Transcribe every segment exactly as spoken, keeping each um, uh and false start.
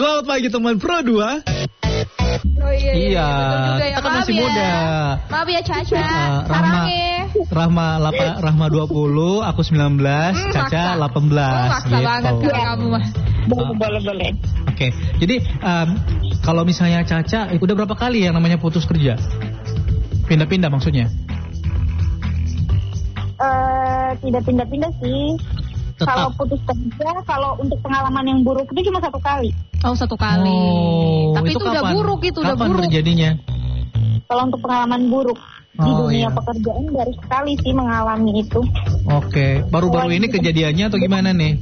Selamat pagi teman Pro dua. Oh iya, Iya, ya. kita kan Maaf masih ya. muda. Maaf ya Caca. Uh, Rahma, Rahma, lapa, Rahma dua puluh, aku sembilan belas, Hmm, Caca maksa. delapan belas. Oh, maksa gitu. banget kalau kamu mah. Boleh, boleh, boleh. Oke, jadi um, kalau misalnya Caca, udah berapa kali yang namanya putus kerja? Pindah-pindah maksudnya? Eh, tidak pindah-pindah sih. Tetap. Kalau putus kerja, kalau untuk pengalaman yang buruk itu cuma satu kali. Oh, satu kali. Oh, Tapi itu, udah kapan? buruk, itu udah Kapan buruk. terjadinya? Kalau untuk pengalaman buruk di Oh, dunia iya. pekerjaan baru sekali sih mengalami itu. Oke, baru-baru ini kejadiannya atau gimana nih?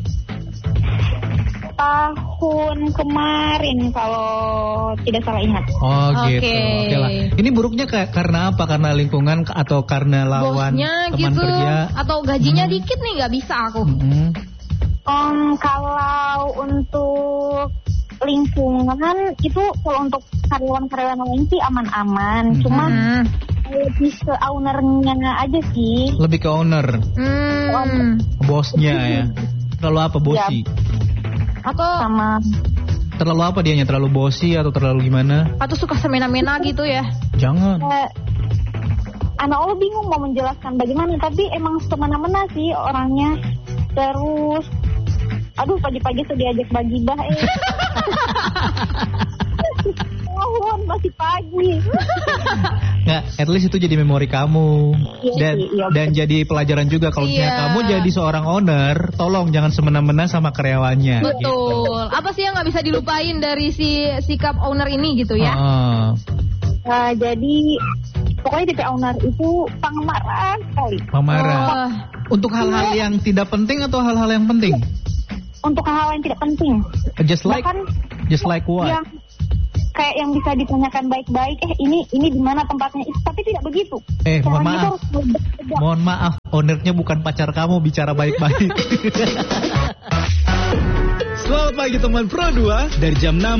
Tahun kemarin kalau tidak salah ingat. Oh gitu. Oke. Oke lah. Ini buruknya ka- karena apa? Karena lingkungan ka- atau karena lawan Bosnya teman gitu. kerja? Atau gajinya Hmm. dikit nih, nggak bisa aku. Mm-mm. Um, kalau untuk lingkungan itu kalau untuk karyawan-karyawan lain sih aman-aman. Hmm. Cuma Hmm. lebih ke ownernya aja sih. Lebih ke owner, Hmm. bosnya ya. Terlalu apa bosi? Atau Sama Terlalu apa dianya? Terlalu bosi atau terlalu gimana? atau suka semena-mena gitu ya. Jangan. eh, anak Allah bingung mau menjelaskan bagaimana, tapi emang semena-mena sih orangnya. Terus aduh pagi-pagi sudah diajak bagi bah eh. Mohon masih pagi. Nggak, at least itu jadi memori kamu. Iya, Dan iya. dan jadi pelajaran juga kalau misalnya Iya. kamu jadi seorang owner, tolong jangan semena-mena sama karyawannya. Betul. Apa sih yang nggak bisa dilupain dari si sikap owner ini gitu ya? Ah. Nah, jadi pokoknya D P owner itu pengemarah sekali. Pemarah. Oh. Untuk hal-hal yang tidak penting atau hal-hal yang penting? Untuk hal-hal yang tidak penting. Just like, Bahkan just like what? yang kayak yang bisa ditanyakan baik-baik, eh ini ini di mana tempatnya, eh, tapi tidak begitu. Eh, mohon Caranya itu maaf. harus berbeda. Mohon maaf, ownernya bukan pacar kamu, bicara baik-baik. Selamat pagi teman Pro dua dari jam enam